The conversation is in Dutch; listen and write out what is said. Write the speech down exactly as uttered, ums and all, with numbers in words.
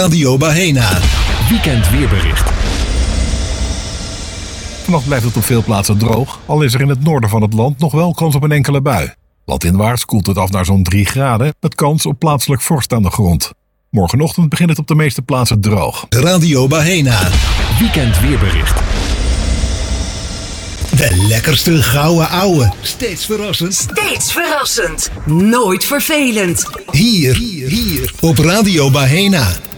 Radio Bahena. Weekend weerbericht. Vannacht blijft het op veel plaatsen droog, al is er in het noorden van het land nog wel kans op een enkele bui. Landinwaarts koelt het af naar zo'n drie graden, met kans op plaatselijk vorst aan de grond. Morgenochtend begint het op de meeste plaatsen droog. Radio Bahena. Weekend weerbericht. De lekkerste gouden ouwe. Steeds verrassend. Steeds verrassend. Nooit vervelend. Hier, hier, hier op Radio Bahena.